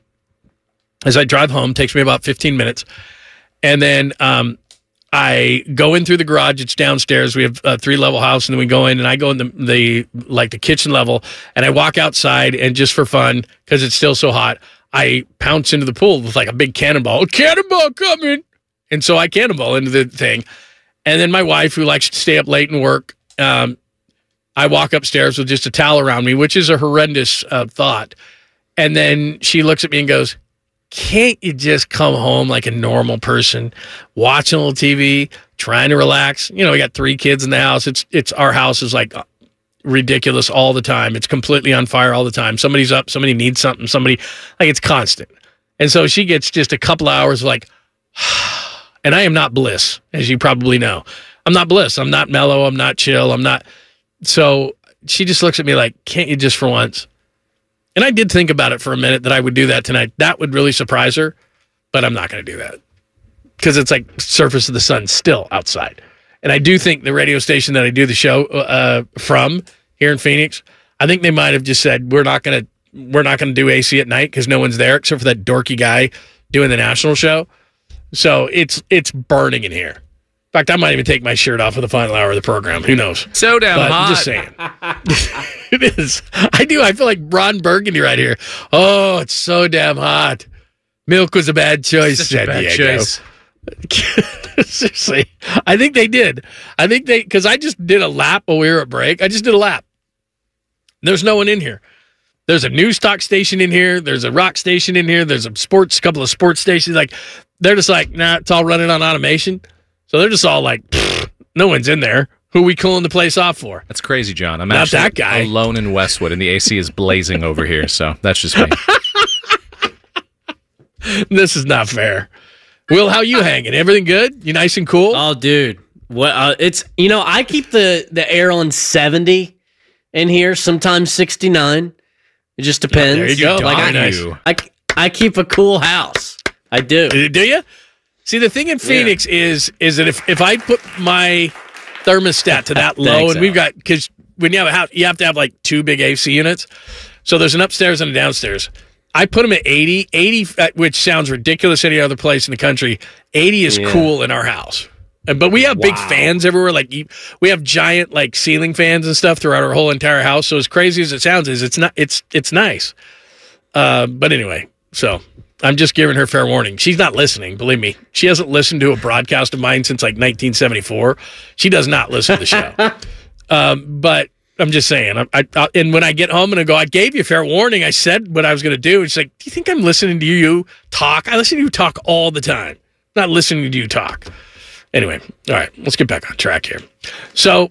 is I drive home, takes me about fifteen minutes, and then um, I go in through the garage. It's downstairs. We have a three-level house, and then we go in, and I go in the, the like the kitchen level, and I walk outside, and just for fun, because it's still so hot, I pounce into the pool with like a big cannonball. Cannonball coming! And so I cannonball into the thing. And then my wife, who likes to stay up late and work, um, I walk upstairs with just a towel around me, which is a horrendous uh, thought. And then she looks at me and goes, can't you just come home like a normal person, watching a little T V, trying to relax? You know, we got three kids in the house. It's it's our house is like ridiculous all the time. It's completely on fire all the time. Somebody's up, somebody needs something, somebody, like it's constant. And so she gets just a couple hours of like, and I am not bliss, as you probably know. I'm not bliss. I'm not mellow. I'm not chill. I'm not. So she just looks at me like, can't you just for once? And I did think about it for a minute that I would do that tonight. That would really surprise her, but I'm not going to do that because it's like surface of the sun still outside. And I do think the radio station that I do the show uh, from here in Phoenix, I think they might have just said, we're not going to we're not going to do A C at night because no one's there except for that dorky guy doing the national show. So it's it's burning in here. In fact, I might even take my shirt off for the final hour of the program. Who knows? So damn but hot. I'm just saying. It is. I do. I feel like Ron Burgundy right here. Oh, it's so damn hot. Milk was a bad choice, Such San a bad Diego. choice. Seriously. I think they did. I think they, because I just did a lap while we were at break. I just did a lap. There's no one in here. There's a news talk station in here. There's a rock station in here. There's a sports, couple of sports stations. Like, they're just like, nah, it's all running on automation. So they're just all like, no one's in there. Who are we cooling the place off for? That's crazy, John. I'm Not actually that guy. alone in Westwood, and the A C is blazing over here, so that's just me. This is not fair. Will, how you hanging? Everything good? You nice and cool? Oh, dude. What? Uh, it's you know I keep the the air on seventy in here, sometimes sixty-nine. It just depends. There you go. Like Very I, nice. I, I keep a cool house. I do. Do you? See, the thing in Phoenix yeah. is is that if, if I put my thermostat to that low, Thanks, and we've Al. got, because when you have a house, you have to have like two big A C units. So there's an upstairs and a downstairs. I put them at eighty, eighty, which sounds ridiculous any other place in the country. eighty is Yeah. cool in our house. But we have big Wow. fans everywhere. Like we have giant like ceiling fans and stuff throughout our whole entire house. So as crazy as it sounds, is it's not it's it's nice. Uh, but anyway, so I'm just giving her fair warning. She's not listening. Believe me, she hasn't listened to a broadcast of mine since like nineteen seventy-four. She does not listen to the show. um, but I'm just saying. I, I, I and when I get home and I go, I gave you fair warning. I said what I was going to do. It's like, do you think I'm listening to you talk? I listen to you talk all the time. Not listening to you talk. Anyway, all right, let's get back on track here. So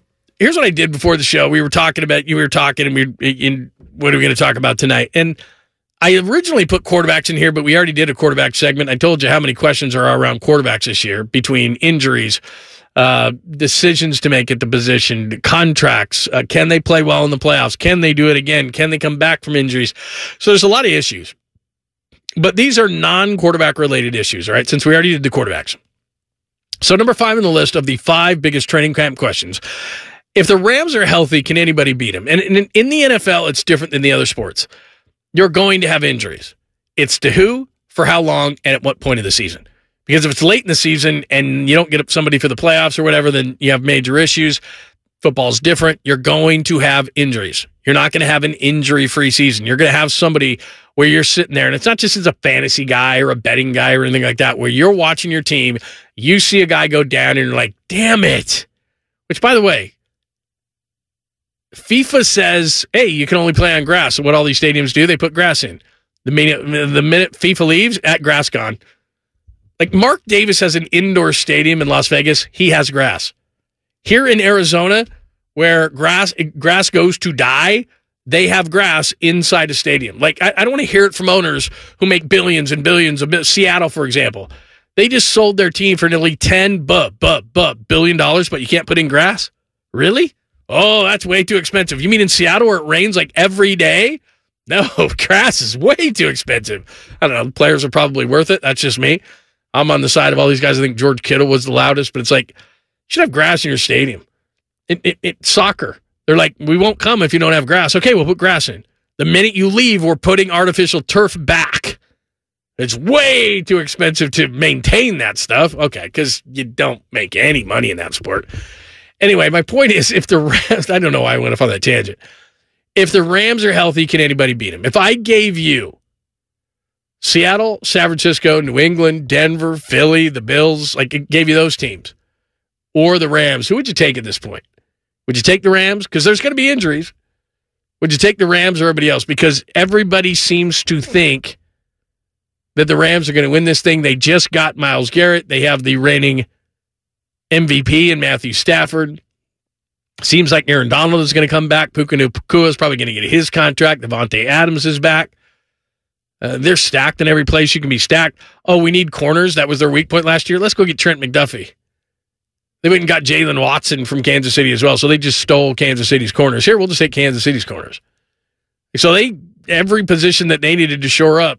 here's what I did before the show. We were talking about, you were talking, and we were in, what are we going to talk about tonight? And I originally put quarterbacks in here, but we already did a quarterback segment. I told you how many questions are around quarterbacks this year between injuries, uh, decisions to make at the position, contracts. Uh, can they play well in the playoffs? Can they do it again? Can they come back from injuries? So there's a lot of issues. But these are non-quarterback related issues, all right, since we already did the quarterbacks. So number five on the list of the five biggest training camp questions. If the Rams are healthy, can anybody beat them? And in, in the N F L, it's different than the other sports. You're going to have injuries. It's to who, for how long, and at what point of the season. Because if it's late in the season and you don't get up somebody for the playoffs or whatever, then you have major issues. Football's different. You're going to have injuries. You're not going to have an injury-free season. You're going to have somebody where you're sitting there, and it's not just as a fantasy guy or a betting guy or anything like that, where you're watching your team, you see a guy go down, and you're like, damn it. Which, by the way, FIFA says, hey, you can only play on grass. And what all these stadiums do, they put grass in. The minute, the minute FIFA leaves, at grass gone. Like Mark Davis has an indoor stadium in Las Vegas. He has grass. Here in Arizona, where grass grass goes to die, they have grass inside a stadium. Like, I, I don't want to hear it from owners who make billions and billions of Seattle, for example. They just sold their team for nearly ten bu, bu, bu, billion dollars, but you can't put in grass? Really? Oh, that's way too expensive. You mean in Seattle where it rains like every day? No, grass is way too expensive. I don't know. Players are probably worth it. That's just me. I'm on the side of all these guys. I think George Kittle was the loudest, but it's like, you should have grass in your stadium. It, it, it, soccer. They're like, we won't come if you don't have grass. Okay, we'll put grass in. The minute you leave, we're putting artificial turf back. It's way too expensive to maintain that stuff. Okay, because you don't make any money in that sport. Anyway, my point is, if the Rams, I don't know why I went off on that tangent. If the Rams are healthy, can anybody beat them? If I gave you Seattle, San Francisco, New England, Denver, Philly, the Bills, like it gave you those teams, or the Rams, who would you take at this point? Would you take the Rams? Because there's going to be injuries. Would you take the Rams or everybody else? Because everybody seems to think that the Rams are going to win this thing. They just got Myles Garrett. They have the reigning M V P in Matthew Stafford. Seems like Aaron Donald is going to come back. Puka Nacua is probably going to get his contract. Devontae Adams is back. Uh, they're stacked in every place you can be stacked. Oh, we need corners. That was their weak point last year. Let's go get Trent McDuffie. They went and got Jalen Watson from Kansas City as well, so they just stole Kansas City's corners. Here, we'll just take Kansas City's corners. So they every position that they needed to shore up,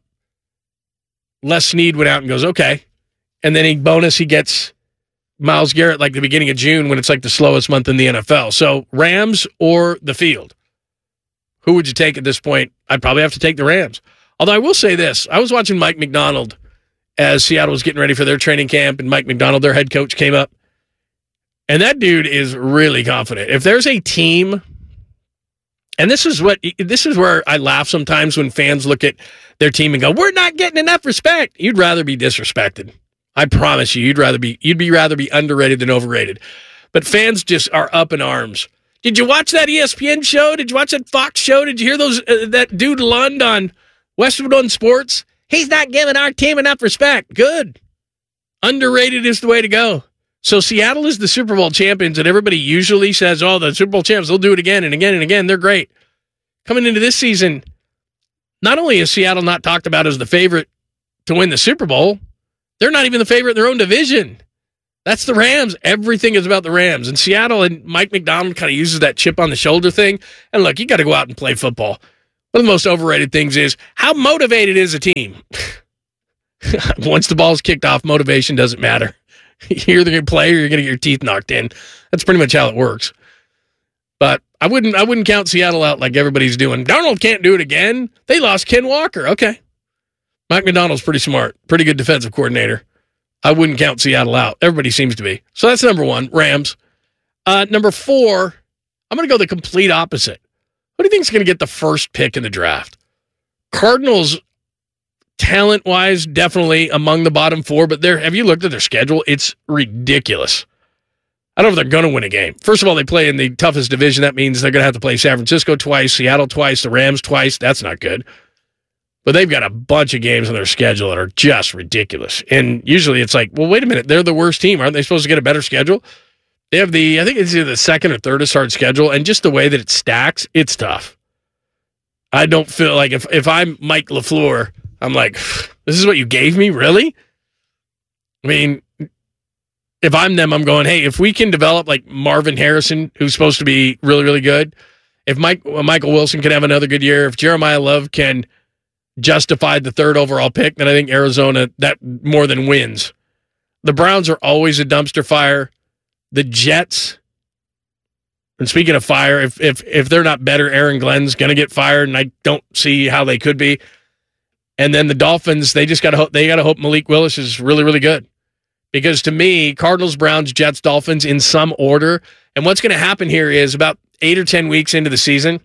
Les Snead went out and goes, okay. And then a bonus, he gets Myles Garrett like the beginning of June when it's like the slowest month in the N F L. So Rams or the field? Who would you take at this point? I'd probably have to take the Rams. Although I will say this. I was watching Mike McDonald as Seattle was getting ready for their training camp, and Mike McDonald, their head coach, came up. And that dude is really confident. If there's a team, and this is what this is where I laugh sometimes when fans look at their team and go, "We're not getting enough respect." You'd rather be disrespected. I promise you, you'd rather be you'd be rather be underrated than overrated. But fans just are up in arms. Did you watch that E S P N show? Did you watch that Fox show? Did you hear those uh, that dude Lund on Westwood One Sports? He's not giving our team enough respect. Good. Underrated is the way to go. So Seattle is the Super Bowl champions, and everybody usually says, oh, the Super Bowl champs, they'll do it again and again and again. They're great. Coming into this season, not only is Seattle not talked about as the favorite to win the Super Bowl, they're not even the favorite in their own division. That's the Rams. Everything is about the Rams. And Seattle and Mike McDonald kind of uses that chip on the shoulder thing. And look, you got to go out and play football. One of the most overrated things is how motivated is a team? Once the ball's kicked off, motivation doesn't matter. You're either going to play or you're going to get your teeth knocked in. That's pretty much how it works. But I wouldn't I wouldn't count Seattle out like everybody's doing. Darnold can't do it again. They lost Ken Walker. Okay. Mike McDonald's pretty smart. Pretty good defensive coordinator. I wouldn't count Seattle out. Everybody seems to be. So that's number one, Rams. Uh, number four, I'm going to go the complete opposite. Who do you think is going to get the first pick in the draft? Cardinals, talent-wise, definitely among the bottom four, but they're, have you looked at their schedule? It's ridiculous. I don't know if they're going to win a game. First of all, they play in the toughest division. That means they're going to have to play San Francisco twice, Seattle twice, the Rams twice. That's not good. But they've got a bunch of games on their schedule that are just ridiculous. And usually it's like, well, wait a minute. They're the worst team. Aren't they supposed to get a better schedule? They have the, I think it's either the second or third hard schedule, and just the way that it stacks, it's tough. I don't feel like if, if I'm Mike LaFleur, I'm like, this is what you gave me? Really? I mean, if I'm them, I'm going, hey, if we can develop like Marvin Harrison, who's supposed to be really, really good, if Mike Michael Wilson can have another good year, if Jeremiah Love can justify the third overall pick, then I think Arizona, that more than wins. The Browns are always a dumpster fire. The Jets, and speaking of fire, if if if they're not better, Aaron Glenn's going to get fired, and I don't see how they could be. And then the Dolphins, they just got to hope they got to hope Malik Willis is really, really good. Because to me, Cardinals, Browns, Jets, Dolphins in some order. And what's going to happen here is about eight or ten weeks into the season,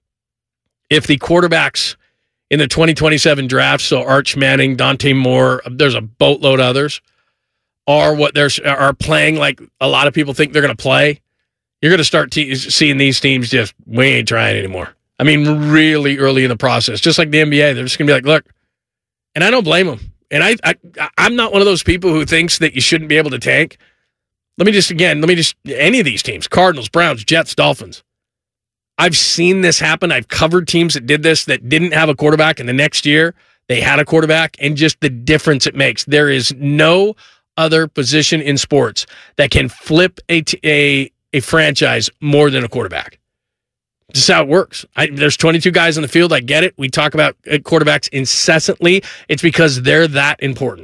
if the quarterbacks in the twenty twenty-seven draft, so Arch Manning, Dante Moore, there's a boatload of others, are what they're are playing like a lot of people think they're going to play, you're going to start te- seeing these teams just, we ain't trying anymore. I mean, really early in the process, just like the N B A, they're just going to be like, look, and I don't blame them. And I, I, I'm not one of those people who thinks that you shouldn't be able to tank. Let me just, again, let me just, any of these teams, Cardinals, Browns, Jets, Dolphins. I've seen this happen. I've covered teams that did this that didn't have a quarterback, and the next year they had a quarterback, and just the difference it makes. There is no other position in sports that can flip a, t- a, a franchise more than a quarterback. This is how it works. I, there's twenty-two guys on the field. I get it. We talk about quarterbacks incessantly. It's because they're that important.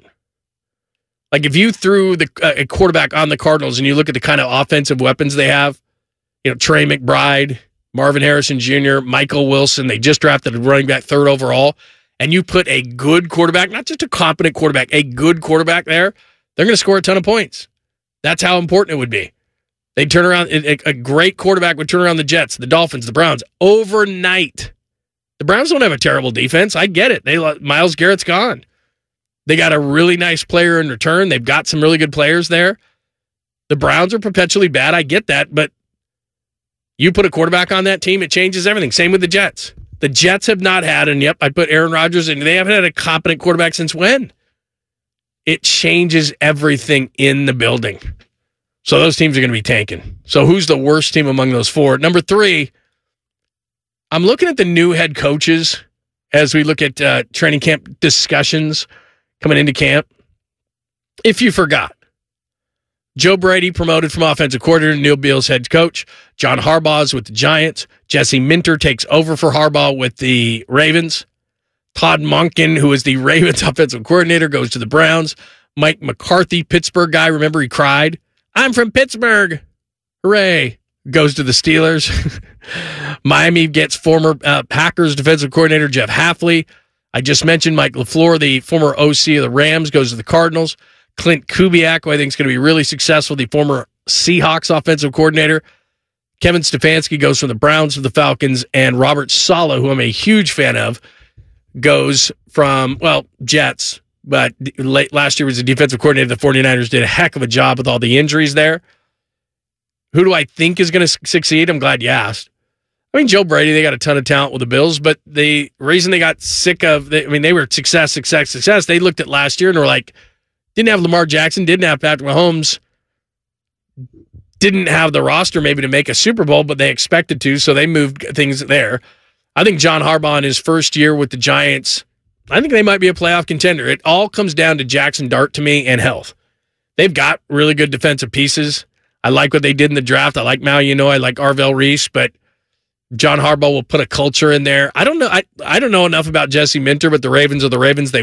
Like if you threw the uh, a quarterback on the Cardinals and you look at the kind of offensive weapons they have, you know, Trey McBride, Marvin Harrison Junior, Michael Wilson, they just drafted a running back third overall, and you put a good quarterback, not just a competent quarterback, a good quarterback there, they're going to score a ton of points. That's how important it would be. They'd turn around, a great quarterback would turn around the Jets, the Dolphins, the Browns overnight. The Browns don't have a terrible defense. I get it. They Myles Garrett's gone. They got a really nice player in return. They've got some really good players there. The Browns are perpetually bad. I get that, but you put a quarterback on that team, it changes everything. Same with the Jets. The Jets have not had, and yep, I put Aaron Rodgers in. They haven't had a competent quarterback since when? It changes everything in the building. So those teams are going to be tanking. So who's the worst team among those four? Number three, I'm looking at the new head coaches as we look at uh, training camp discussions coming into camp. If you forgot, Joe Brady promoted from offensive coordinator to Neil Beal's head coach. John Harbaugh's with the Giants. Jesse Minter takes over for Harbaugh with the Ravens. Todd Monken, who is the Ravens offensive coordinator, goes to the Browns. Mike McCarthy, Pittsburgh guy, remember he cried? I'm from Pittsburgh. Hooray. Goes to the Steelers. Miami gets former uh, Packers defensive coordinator Jeff Hafley. I just mentioned Mike LaFleur, the former O C of the Rams, goes to the Cardinals. Clint Kubiak, who I think is going to be really successful, the former Seahawks offensive coordinator. Kevin Stefanski goes from the Browns to the Falcons. And Robert Saleh, who I'm a huge fan of, goes from, well, Jets. But late last year was the defensive coordinator of the 49ers, did a heck of a job with all the injuries there. Who do I think is going to succeed? I'm glad you asked. I mean, Joe Brady, they got a ton of talent with the Bills, but the reason they got sick of, I mean, they were success, success, success. They looked at last year and were like, didn't have Lamar Jackson, didn't have Patrick Mahomes, didn't have the roster maybe to make a Super Bowl, but they expected to, so they moved things there. I think John Harbaugh in his first year with the Giants, I think they might be a playoff contender. It all comes down to Jackson Dart to me and health. They've got really good defensive pieces. I like what they did in the draft. I like Mal, you know, I like Arvell Reese, but John Harbaugh will put a culture in there. I don't know. I, I don't know enough about Jesse Minter, but the Ravens are the Ravens. They